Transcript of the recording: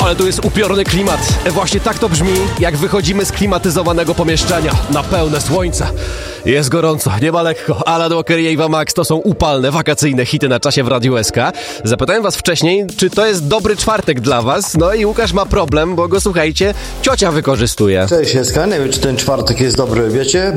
Ale tu jest upiorny klimat. Właśnie tak to brzmi, jak wychodzimy z klimatyzowanego pomieszczenia na pełne słońce. Jest gorąco, nie ma lekko. Alan Walker i Ava Max to są upalne, wakacyjne hity na czasie w Radiu SK. Zapytałem was wcześniej, czy to jest dobry czwartek dla was. No i Łukasz ma problem, bo go, słuchajcie, ciocia wykorzystuje. Cześć SK, nie wiem, czy ten czwartek jest dobry, wiecie?